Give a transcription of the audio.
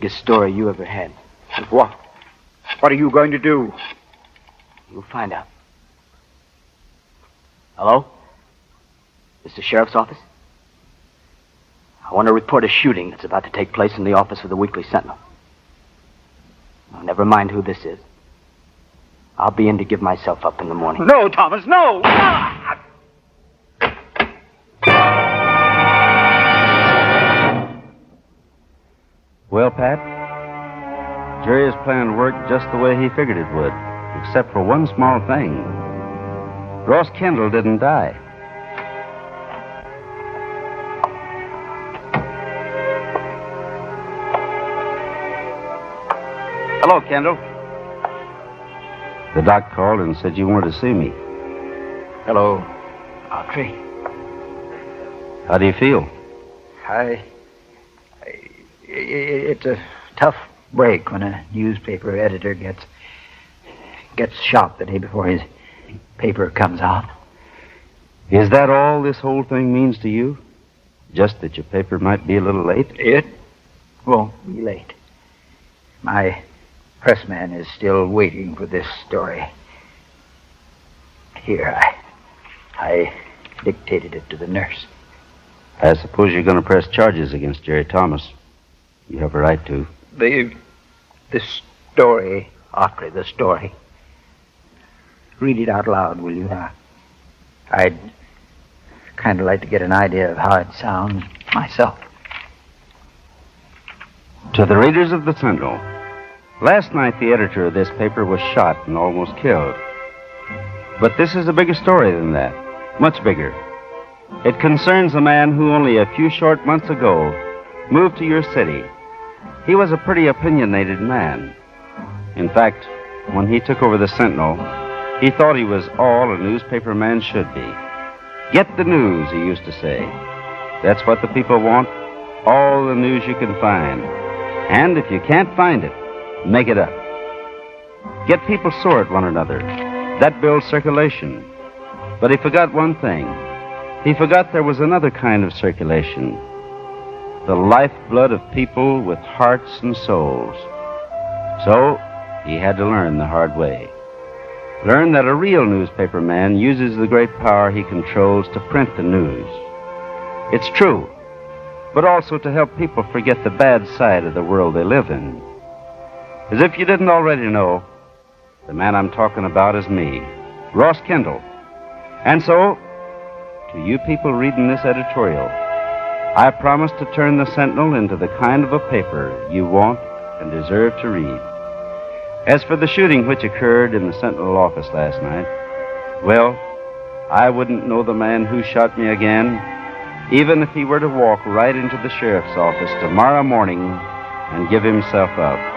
biggest story you ever had. And what? What are you going to do? You'll find out. Hello? This is the sheriff's office? I want to report a shooting that's about to take place in the office of the Weekly Sentinel. Now, never mind who this is. I'll be in to give myself up in the morning. No, Thomas, no! Well, Pat, Jerry's plan worked just the way he figured it would, except for one small thing. Ross Kendall didn't die. Hello, Kendall. The doc called and said you wanted to see me. Hello, Autry. How do you feel? It's a tough break when a newspaper editor gets shot the day before his paper comes out. Is that all this whole thing means to you? Just that your paper might be a little late? It won't be late. My pressman is still waiting for this story. Here, I dictated it to the nurse. I suppose you're going to press charges against Jerry Thomas. You have a right to. The story, Autry, the story. Read it out loud, will you? I'd kind of like to get an idea of how it sounds myself. To the readers of the Sentinel, last night the editor of this paper was shot and almost killed. But this is a bigger story than that, much bigger. It concerns a man who only a few short months ago moved to your city. He was a pretty opinionated man. In fact, when he took over the Sentinel, he thought he was all a newspaper man should be. Get the news, he used to say. That's what the people want, all the news you can find. And if you can't find it, make it up. Get people sore at one another. That builds circulation. But he forgot one thing. He forgot there was another kind of circulation. The lifeblood of people with hearts and souls. So he had to learn the hard way. Learn that a real newspaper man uses the great power he controls to print the news. It's true, but also to help people forget the bad side of the world they live in. As if you didn't already know, the man I'm talking about is me, Ross Kendall. And so, to you people reading this editorial, I promise to turn the Sentinel into the kind of a paper you want and deserve to read. As for the shooting which occurred in the Sentinel office last night, well, I wouldn't know the man who shot me again, even if he were to walk right into the sheriff's office tomorrow morning and give himself up.